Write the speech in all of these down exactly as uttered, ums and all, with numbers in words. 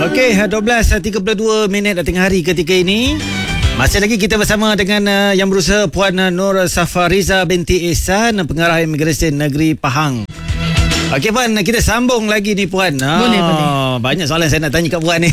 Okey, dua belas tiga puluh dua minit tengah hari ketika ini. Masih lagi kita bersama dengan uh, yang berusaha Puan uh, Nur Safariza binti Ihsan, Pengarah Imigresen Negeri Pahang. Okey Puan, kita sambung lagi ni Puan. Boleh, oh, boleh. Banyak soalan saya nak tanya kat Puan ni.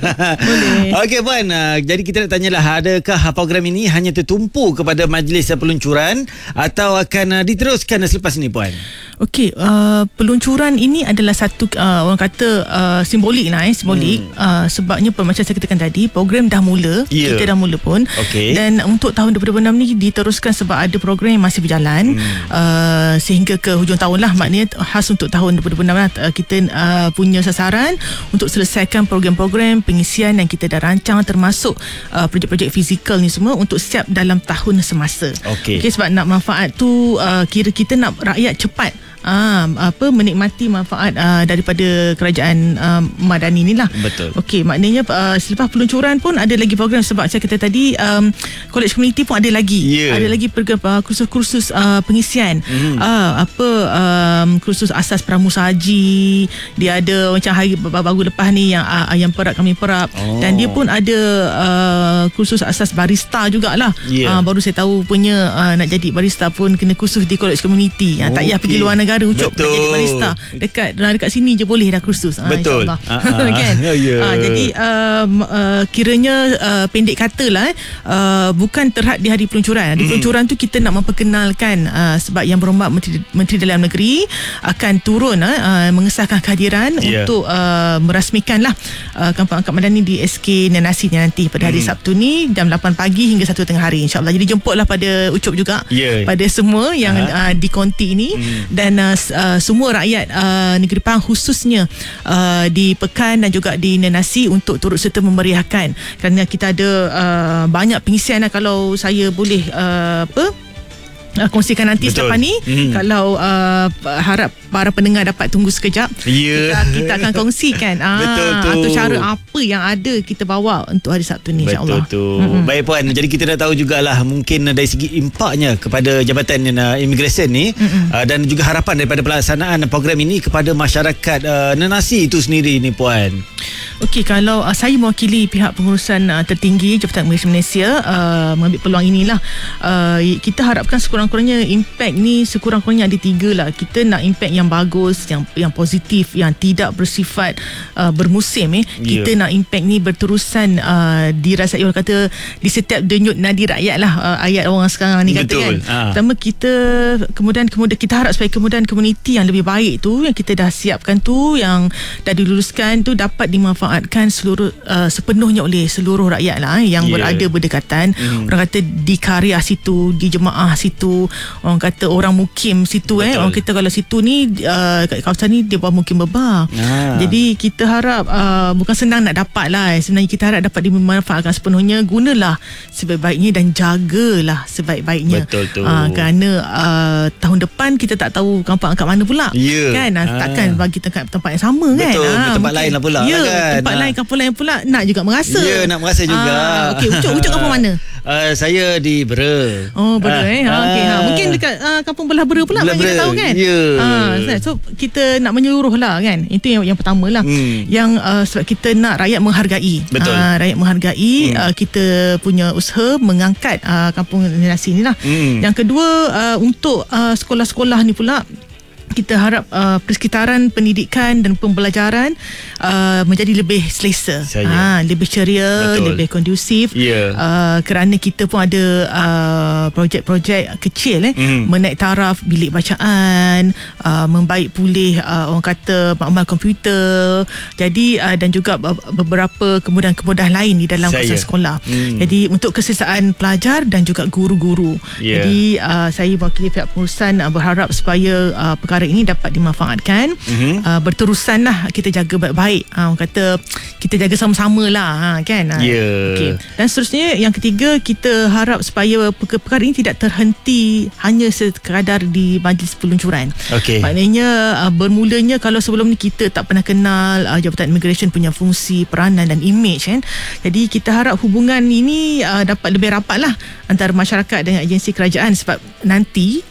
Boleh. Okey Puan, uh, jadi kita nak tanyalah, adakah program ini hanya tertumpu kepada majlis uh, peluncuran atau akan uh, diteruskan uh, selepas ini Puan? Okey, uh, peluncuran ini adalah satu uh, orang kata uh, simbolik lah eh, simbolik hmm. uh, sebabnya macam saya katakan tadi, program dah mula, yeah. kita dah mula pun. Okay. Dan untuk tahun dua ribu dua puluh enam ni diteruskan sebab ada program yang masih berjalan hmm. uh, sehingga ke hujung tahun lah. Maknanya khas untuk tahun dua ribu dua puluh enam lah, uh, kita uh, punya sasaran untuk selesaikan program-program pengisian yang kita dah rancang, termasuk uh, projek-projek fizikal ni semua untuk siap dalam tahun semasa. Okey. Okay, sebab nak manfaat tu uh, kira kita nak rakyat cepat Ah, apa menikmati manfaat uh, daripada kerajaan uh, Madani ni lah. Betul. Okey, maknanya uh, selepas peluncuran pun ada lagi program, sebab saya kata tadi um, college community pun ada lagi. Yeah. Ada lagi program uh, kursus-kursus uh, pengisian. Mm. Uh, apa um, kursus asas pramusaji. Dia ada macam hari baru lepas ni yang uh, yang perap kami perap. Oh. Dan dia pun ada uh, kursus asas barista jugalah. Yeah. Uh, baru saya tahu punya uh, nak jadi barista pun kena kursus di college community. Uh, okay. Tak payah pergi luar negara. Negara ucup nak jadi barista, dekat dekat sini je boleh dah kursus. Betul. Ha, insyaAllah. Kan? Yeah. Ha, jadi um, uh, kiranya uh, pendek katalah uh, bukan terhad di hari peluncuran. Di mm. peluncuran tu kita nak memperkenalkan uh, sebab yang berhormat Menteri, Menteri Dalam Negeri akan turun uh, mengesahkan kehadiran yeah. untuk uh, merasmikanlah uh, Kampung Angkat Madani di S K Nenasi nanti pada hari mm. Sabtu ni jam lapan pagi hingga satu tengah hari, insyaAllah. Jadi jemputlah pada ucup juga yeah. pada semua yang uh, di konti ini mm. dan Uh, semua rakyat uh, negeri Pahang, khususnya uh, di Pekan dan juga di Nenasi, untuk turut serta memeriahkan, kerana kita ada uh, banyak pengisian. Kalau saya boleh uh, apa Uh, kongsikan nanti Betul. Selepas ni hmm. kalau uh, harap para pendengar dapat tunggu sekejap, yeah. kita, kita akan kongsikan ah, atau cara apa yang ada kita bawa untuk hari Sabtu ni, insyaAllah. Betul tu. Mm-hmm. Baik Puan, jadi kita dah tahu jugalah mungkin dari segi impaknya kepada Jabatan uh, Imigresen ni, mm-hmm. uh, dan juga harapan daripada pelaksanaan program ini kepada masyarakat uh, Nenasi itu sendiri ni Puan. Okey, kalau uh, saya mewakili pihak pengurusan uh, tertinggi Jabatan Imigresen Malaysia uh, mengambil peluang inilah, uh, kita harapkan sekurang-kurangnya impact ni sekurang-kurangnya ada tiga lah. Kita nak impact yang bagus, yang yang positif, yang tidak bersifat uh, bermusim eh. Yeah. Kita nak impact ni berterusan uh, dirasai, orang kata di setiap denyut nadi rakyat lah, uh, ayat orang sekarang ni kata. Betul. Kan. Ha. Pertama kita kemudian kemudian kita harap supaya kemudian komuniti yang lebih baik tu, yang kita dah siapkan tu, yang dah diluluskan tu, dapat dimanfaatkan seluruh uh, sepenuhnya oleh seluruh rakyat lah eh, yang yeah. berada berdekatan. Mm. Orang kata di karya situ, di jemaah situ, orang kata orang mukim situ. Betul. eh orang kita kalau situ ni uh, kat kawasan ni dia buat mukim bebar. Ah. Jadi kita harap uh, bukan senang nak dapat lah eh. Sebenarnya kita harap dapat dimanfaatkan sepenuhnya. Gunalah sebaik-baiknya dan jagalah sebaik-baiknya. Betul tu. Uh, kerana uh, tahun depan kita tak tahu kampung angkat mana pula. Yeah. Kan ah. takkan bagi tempat tempat yang sama. Betul. Kan. Betul. Ah, tempat lain lah pula. Ya, kan. tempat ha. lain, kampung lain pula nak juga merasa. Ya, nak merasa juga. Ah, okey, ucup ucup kampung mana? Uh, saya di Bera. Oh, Bera ah. eh. Ha, okey. Ha, mungkin dekat uh, kampung Belah Bera pula, Belah kita tahu kan. Ya. Ha, so kita nak menyeluruh lah kan. Itu yang yang pertama lah. Hmm. Yang uh, sebab kita nak rakyat menghargai. Betul. Uh, rakyat menghargai hmm. uh, kita punya usaha mengangkat uh, kampung Nenasi ni lah. Hmm. Yang kedua, uh, untuk uh, sekolah-sekolah ni pula, kita harap uh, persekitaran pendidikan dan pembelajaran uh, menjadi lebih selesa, ha, lebih ceria. Betul. Lebih kondusif. Yeah. Uh, kerana kita pun ada uh, projek-projek kecil eh, mm. menaik taraf bilik bacaan, uh, membaik pulih uh, orang kata makmal komputer. Jadi uh, dan juga beberapa kemudahan-kemudahan lain di dalam kawasan sekolah. Mm. Jadi untuk keselesaan pelajar dan juga guru-guru. Yeah. Jadi uh, saya mewakili pihak pengurusan uh, berharap supaya uh, perkara ini dapat dimanfaatkan. Mm-hmm. uh, berterusan lah kita jaga baik-baik. uh, orang kata kita jaga sama-sama lah, ha, kan. Yeah. Okay. Dan seterusnya yang ketiga, kita harap supaya perkara ini tidak terhenti hanya sekadar di majlis peluncuran. Okay. Maknanya uh, bermulanya, kalau sebelum ni kita tak pernah kenal uh, Jabatan Imigresen punya fungsi, peranan dan imej kan. Jadi kita harap hubungan ini uh, dapat lebih rapat lah antara masyarakat dengan agensi kerajaan, sebab nanti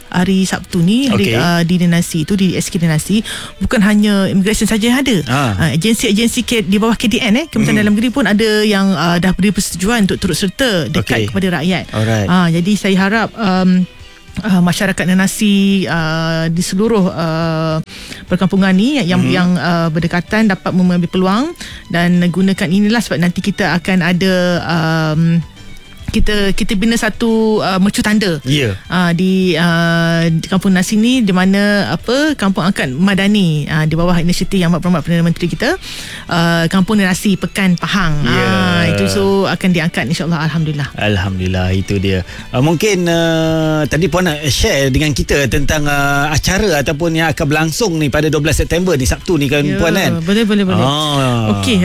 hari Sabtu ni, hari okay. uh, di Nenasi tu, di S K Nenasi, bukan hanya immigration saja yang ada. Ah. Uh, agensi-agensi K, di bawah K D N eh, Kementerian mm. Dalam Negeri pun ada yang uh, dah beri persetujuan untuk turut serta dekat okay. kepada rakyat. Alright. Uh, jadi saya harap um, Uh, masyarakat Nenasi uh, di seluruh uh, perkampungan ni yang mm-hmm. yang uh, berdekatan dapat mengambil peluang dan gunakan inilah, sebab nanti kita akan ada um, kita kita bina satu uh, mercu tanda yeah. uh, di, uh, di kampung Nenasi ni, di mana apa Kampung Angkat Madani uh, di bawah inisiatif Yang Amat Berhormat Perdana Menteri kita, uh, Kampung Nenasi Pekan Pahang. Yeah. Uh, itu so akan diangkat insya-Allah. Alhamdulillah. Alhamdulillah, itu dia. Uh, mungkin uh, tadi Puan nak share dengan kita tentang uh, acara ataupun yang akan berlangsung ni pada dua belas September ni, Sabtu ni kan, yeah, Puan kan? Boleh boleh boleh. Ah. Okey.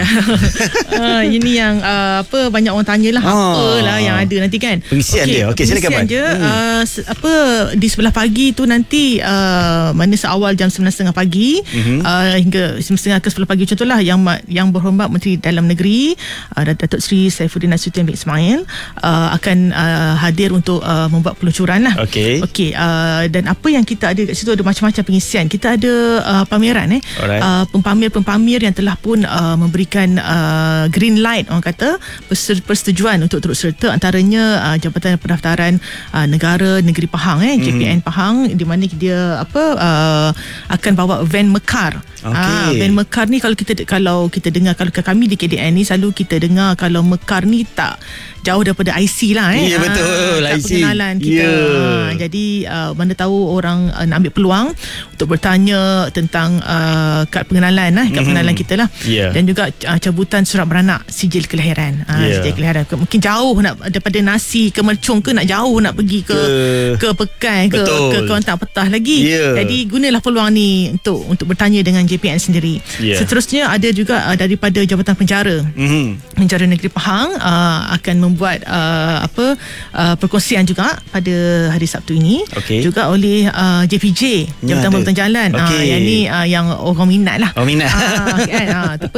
uh, ini yang uh, apa banyak orang tanyalah, ah. apalah yang ada nanti kan. Pengisian okay, dia. Okey, silakan Puan. Je, hmm. uh, apa di sebelah pagi tu nanti uh, mana seawal jam sembilan tiga puluh pagi mm-hmm. uh, hingga sembilan tiga puluh ke sepuluh pagi contohlah, yang yang berhormat Menteri Dalam Negeri uh, Datuk Seri Saifuddin Nasution bin Ismail uh, akan uh, hadir untuk uh, membuat peluncuran lah. Okey. Okey, uh, dan apa yang kita ada kat situ, ada macam-macam pengisian. Kita ada uh, pameran eh. Uh, pempamir-pempamir yang telah pun uh, memberikan uh, green light, orang kata persetujuan untuk turut serta, antaranya uh, Jabatan Pendaftaran uh, Negara Negeri Pahang eh, J P N mm-hmm. Pahang, di mana dia apa uh, akan bawa van mekar. Okay. Uh, van mekar ni kalau kita kalau kita dengar, kalau kami di K D N ni selalu kita dengar kalau mekar ni tak jauh daripada I C lah eh. Ya, betul. Uh, I C. Pengenalan kita. Yeah. Uh, jadi uh, mana tahu orang uh, nak ambil peluang untuk bertanya tentang uh, kad pengenalan lah, kad mm-hmm. pengenalan kita lah. Yeah. Dan juga uh, cabutan surat beranak, sijil kelahiran. Uh, yeah. Sijil kelahiran. Mungkin jauh nak daripada Nasi ke Mercung ke, nak jauh nak pergi ke ke, ke Pekan ke betul. ke Kelantan Petah lagi. Yeah. Jadi gunalah peluang ni untuk untuk bertanya dengan J P N sendiri. Yeah. Seterusnya ada juga uh, daripada Jabatan Penjara. Mm-hmm. Penjara Negeri Pahang uh, akan mem- buat uh, apa uh, perkongsian juga pada hari Sabtu ini, okay. juga oleh uh, J P J, Jabatan Pembangunan Jalan. Okay. Uh, yang ni uh, yang orang minat lah. Orang minat. Uh, kan, uh, apa,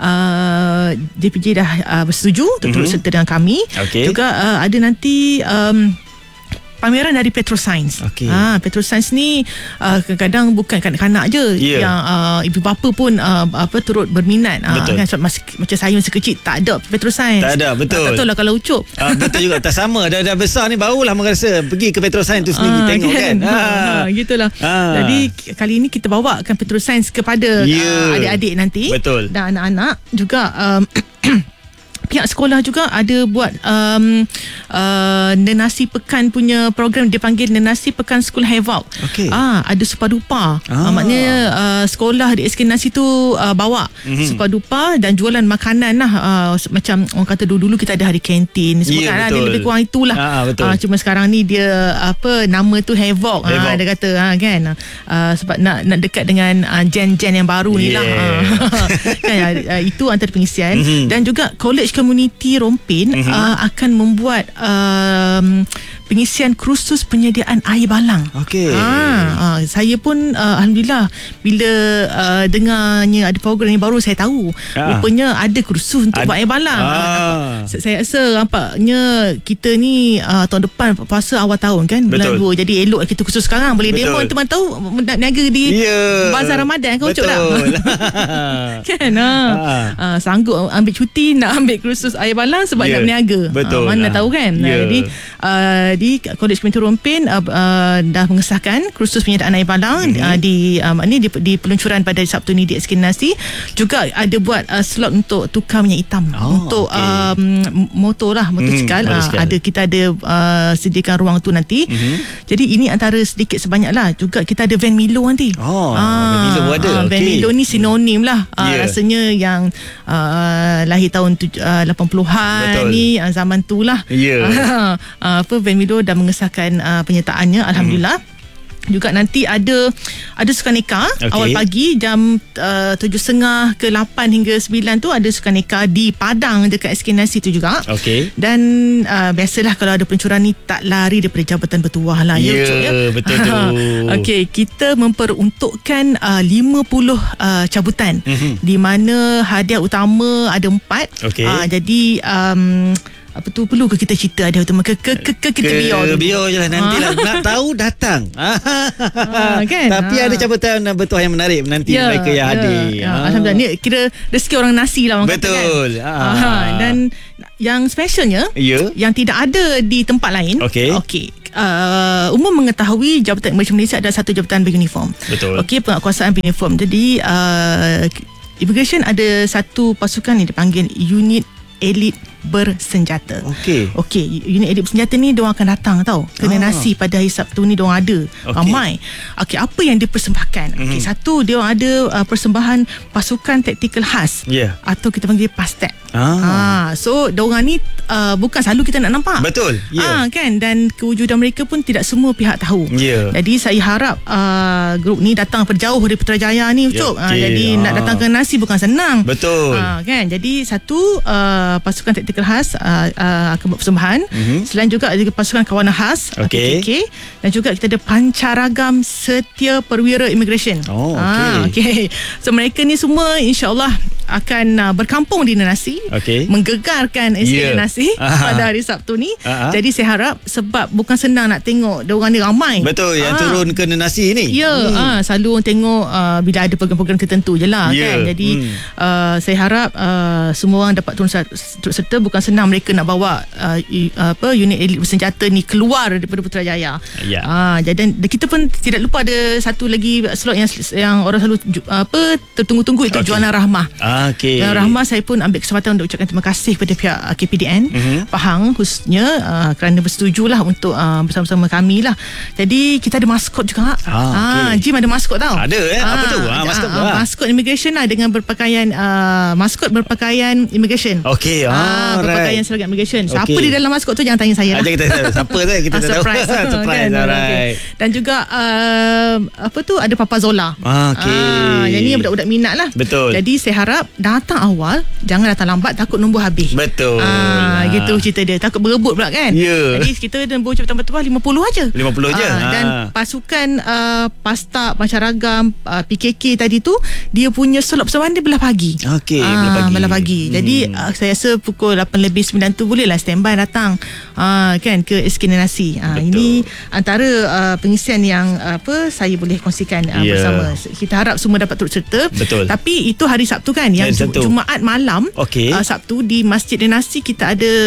uh, J P J dah uh, bersetuju untuk turut serta dengan kami. Okay. Juga uh, ada nanti um, pameran dari Petroscience. Okay. Ha, Petroscience ni uh, kadang-kadang bukan kanak-kanak je, yeah. yang uh, ibu bapa pun uh, apa turut berminat. Uh, kan, so, mas, macam saya masa kecil tak ada Petroscience. Tak ada, betul. Uh, tak tahu lah kalau Ucup. Uh, betul juga, tak sama. Dah, dah besar ni barulah merasa pergi ke Petroscience tu sendiri uh, tengok kan. kan? Ha. Ha, gitulah. Ha. Jadi kali ini kita bawakan Petroscience kepada yeah. uh, adik-adik nanti. Betul. Dan anak-anak juga. Um, pihak sekolah juga ada buat um, uh, Nenasi Pekan punya program, dia panggil Nenasi Pekan School Havoc. Okay. Ah, ada supa-dupa. Ah. Ah, maknanya uh, sekolah di S K Nenasi tu uh, bawa mm-hmm. supa-dupa dan jualan makanan lah. Uh, macam orang kata dulu-dulu kita ada hari kantin. Sebut yeah, kan, dia lebih kurang itulah. Ah, uh, cuma sekarang ni dia apa nama tu Havoc. Ah, dia kata ah, kan uh, sebab nak nak dekat dengan uh, gen-gen yang baru yeah. ni lah. Ah. kan, uh, itu antara pengisian. Mm-hmm. Dan juga College Komuniti Rompin mm-hmm. uh, akan membuat um, pengisian kursus penyediaan air balang. Okey. Ha, uh, saya pun uh, alhamdulillah bila uh, dengarnya ada program yang baru, saya tahu ah. rupanya ada kursus untuk Ad- buat air balang. Ah. Uh, saya rasa nampaknya kita ni uh, tahun depan puasa awal tahun kan, bulan dua. Jadi elok kita kursus sekarang, boleh demo teman tahu nak niaga di yeah. bazar Ramadan kan, Ucup tak? kan ha. Ah. Uh, sanggup ambil cuti nak ambil kursus air balang sebab yeah. nak berniaga. Betul. Uh, mana lah. tahu kan. Yeah. Uh, jadi uh, di College Komuniti Rompin uh, uh, dah mengesahkan kursus penyediaan air balang mm-hmm. uh, di um, ni di, di peluncuran pada Sabtu ni di S K Nenasi. Juga ada buat uh, slot untuk tukar minyak hitam oh, untuk okay. um, motor lah, motosikal. Mm, uh, ada kita ada uh, sediakan ruang tu nanti. Mm-hmm. Jadi ini antara sedikit sebanyak lah. Juga kita ada van Milo nanti. Oh, uh, van Milo ada. Uh, van okay. Milo ni sinonim lah. Uh, yeah. Rasanya yang uh, lahir tahun tuj- uh, lapan puluhan ni uh, zaman tu lah. Yeah. Uh, uh, apa van Milo dah mengesahkan uh, penyertaannya, alhamdulillah. Hmm. Juga nanti ada ada sukaneka okay. awal pagi jam uh, tujuh setengah ke lapan hingga sembilan tu ada sukaneka di Padang dekat S K Nenasi tu juga. Okay. Dan uh, biasalah kalau ada peluncuran ni tak lari daripada Jabatan Bertuah lah. Ya, yeah, ya? Betul tu. Okey, kita memperuntukkan uh, lima puluh uh, cabutan mm-hmm. di mana hadiah utama ada empat. Okay. Uh, jadi um, apa tu, perlu ke kita cerita ada utama ke ke ke, ke kita biar dulu. Biar je lah nantilah. Ha. Nak tahu datang. Ha, kan? Tapi ha. ada cabutan bertuah yang menarik menanti ya, mereka yang ya, hadir. Ya. Ha. Alhamdulillah, ni kira rezeki orang nasi lah orang betul. kata kan. Ha. Ha. Dan yang specialnya ya. yang tidak ada di tempat lain. Okey. Okey. Uh, umum mengetahui Jabatan Immigration Malaysia ada satu jabatan beruniform. Betul. Okey, penguasaan beruniform. Jadi uh, Immigration ada satu pasukan yang dipanggil Unit Elite Bersenjata. Okey. Okey, unit elite bersenjata ni diorang akan datang tau. Kena ah. nasi pada hari Sabtu ni diorang ada. Okay. Ramai. Okey, apa yang dipersembahkan? Mm-hmm. Okey, satu diorang ada uh, persembahan pasukan taktikal khas. Yeah. Atau kita panggil PASTAC. Ah. ah so diorang ni uh, bukan selalu kita nak nampak. Betul. Yeah. Ah kan, dan kewujudan mereka pun tidak semua pihak tahu. Yeah. Jadi saya harap uh, grup ni datang jauh dari Putrajaya ni Ucup. Yeah. Okay. Ah, jadi ah. nak datang ke nasi bukan senang. Betul. Ah kan. Jadi satu uh, pasukan taktikal khas uh, uh, akan buat persembahan. Mm-hmm. Selain juga ada pasukan kawanan khas okay. P K K, dan juga kita ada pancaragam setia perwira immigration. Oh, okey. Ah, okay. So mereka ni semua insya-Allah akan uh, berkampung di Nenasi, okay. menggegarkan estate yeah. Nenasi pada hari Sabtu ni. Aha. Jadi saya harap, sebab bukan senang nak tengok diorang ni ramai. Betul, yang ah. turun ke Nenasi ni. Ya, yeah. hmm. ah, selalu orang tengok uh, bila ada program-program tertentu je lah yeah. kan. Jadi hmm. uh, saya harap uh, semua orang dapat turun serta. Bukan senang mereka nak bawa uh, apa unit elit bersenjata ni keluar daripada Putrajaya. Yeah. Ah, jadi kita pun tidak lupa ada satu lagi slot yang yang orang selalu apa tertunggu-tunggu, itu okay. Jualan Rahmah. Ah, okay. Jualan Rahmah, saya pun ambil kesempatan untuk ucapkan terima kasih kepada pihak K P D N mm-hmm. Pahang khususnya uh, kerana bersetujulah untuk uh, bersama-sama kami lah. Jadi kita ada maskot juga. Ah, okay. ah Jim ada maskot tau. Ada eh? Ah, apa tu? Ah, maskot ah, ah, maskot immigration lah, dengan berpakaian uh, maskot berpakaian immigration. Okey. Ah, Ah, berpakaian seragam immigration. Siapa okay. di dalam maskot tu jangan tanya saya lah. Aja kita siapa tu kita tak tahu. Surprise. Surprise. Kan? Alright. Okay. Dan juga uh, apa tu, ada Papa Zola. Ah, okey. Ah, yang ni budak-budak minat lah. Betul. Jadi saya harap datang awal, jangan datang lambat, takut nombor habis. Betul. Ah, ah. gitu cerita dia. Takut berebut pula kan. Yeah. Jadi kita nombor jabatan bertuah lima puluh aja. lima puluh aja. Ah, dan pasukan uh, PASTAC, pancaragam, uh, P K K tadi tu, dia punya slot persembahan dia belah pagi. Okey, ah, belah pagi. Belah pagi. Hmm. Jadi uh, saya rasa pukul lapan lebih sembilan tu bolehlah standby datang uh, kan ke S K Nenasi. Uh, ini antara uh, pengisian yang uh, apa saya boleh kongsikan uh, yeah. bersama. Kita harap semua dapat turut serta. Betul. Tapi itu hari Sabtu kan, yang Ju- Jumaat malam okay. uh, Sabtu di Masjid Nenasi kita ada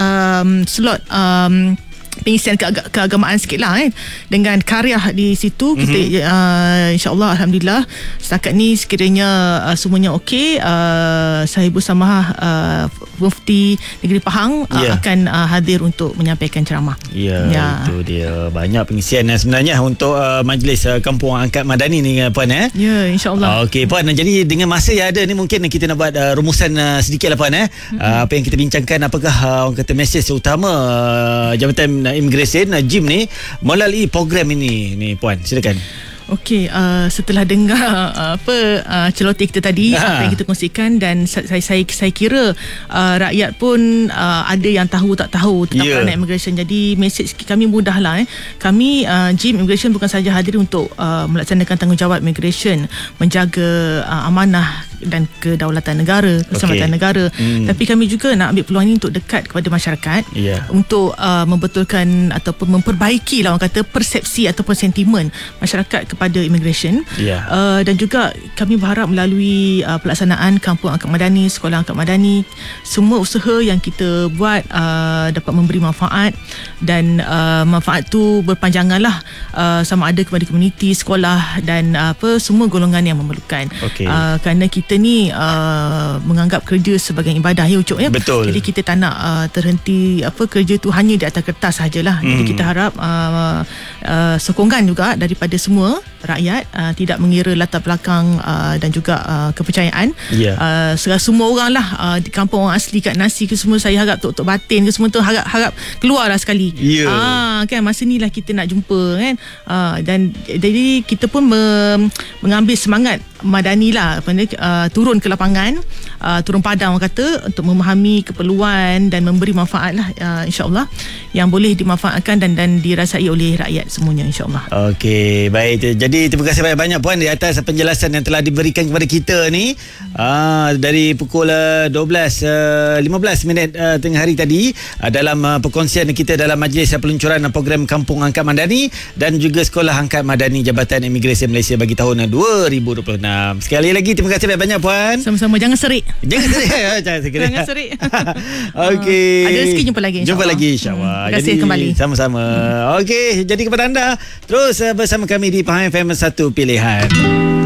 um, slot um, pengisian keag- keagamaan sikit lah kan, dengan karya di situ. Kita mm-hmm. uh, insyaAllah Alhamdulillah setakat ni sekiranya uh, semuanya okey, uh, Sahibul Samahah uh, Mufti Negeri Pahang yeah. uh, akan uh, hadir untuk menyampaikan ceramah. Ya, yeah, yeah. itu dia. Banyak pengisian uh, sebenarnya untuk uh, Majlis uh, Kampung Angkat Madani ni uh, Puan eh. Ya, yeah, insyaAllah. uh, Okey Puan, jadi dengan masa yang ada ni mungkin kita nak buat uh, rumusan uh, sedikit lah Puan eh. Mm-hmm. uh, Apa yang kita bincangkan, apakah uh, orang kata mesej utama uh, Jabatan Immigration uh, Jim ni melalui program ini ni Puan, silakan. Okey, uh, setelah dengar uh, apa uh, celoteh kita tadi, ha. apa yang kita kongsikan, dan saya saya saya kira uh, rakyat pun uh, ada yang tahu tak tahu tentang yeah. peranan immigration. Jadi mesej kami mudahlah eh. Kami uh, Jim Immigration bukan saja hadir untuk uh, melaksanakan tanggungjawab immigration, menjaga uh, amanah dan kedaulatan negara, keselamatan okay. negara, hmm. tapi kami juga nak ambil peluang ini untuk dekat kepada masyarakat yeah. untuk uh, membetulkan ataupun memperbaiki lah orang kata persepsi ataupun sentimen masyarakat kepada immigration. Yeah. Uh, dan juga kami berharap melalui uh, pelaksanaan Kampung Angkat Madani, Sekolah Angkat Madani, semua usaha yang kita buat uh, dapat memberi manfaat, dan uh, manfaat tu berpanjangan lah, uh, sama ada kepada komuniti, sekolah dan uh, apa semua golongan yang memerlukan. Okay. Uh, kerana kita ni uh, menganggap kerja sebagai ibadah ya Ucok ya. Betul. Jadi kita tak nak uh, terhenti apa kerja tu hanya di atas kertas sajalah. Hmm. Jadi kita harap uh, uh, sokongan juga daripada semua rakyat, uh, tidak mengira latar belakang uh, dan juga uh, kepercayaan. Yeah. Uh, semua orang lah uh, di kampung orang asli kat Nasi ke semua, saya harap Tok-Tok Batin ke semua tu harap harap keluarlah sekali. Yeah. Ah, kan masa ni lah kita nak jumpa kan. Uh, dan jadi kita pun me- mengambil semangat Madani lah, uh, turun ke lapangan, uh, turun padang orang kata, untuk memahami keperluan dan memberi manfaat lah, uh, insyaAllah yang boleh dimanfaatkan dan dan dirasai oleh rakyat semuanya insyaAllah. Okey, baik. Jadi Jadi terima kasih banyak-banyak Puan di atas penjelasan yang telah diberikan kepada kita ni. Ah, dari pukul uh, dua belas lima belas minit uh, tengah hari tadi uh, dalam uh, perkongsian kita dalam majlis uh, peluncuran uh, program Kampung Angkat Madani dan juga Sekolah Angkat Madani Jabatan Imigresen Malaysia bagi tahun uh, dua ribu dua puluh enam. Sekali lagi terima kasih banyak-banyak Puan. Sama-sama, jangan serik. Jangan serik. Jangan serik. Jangan serik. Okey. Uh, ada rezeki jumpa lagi Jumpa lagi insya-Allah. Hmm, terima kasih jadi, kembali. Sama-sama. Hmm. Okey, jadi kepada anda terus uh, bersama kami di Pahang F M satu Pilihan.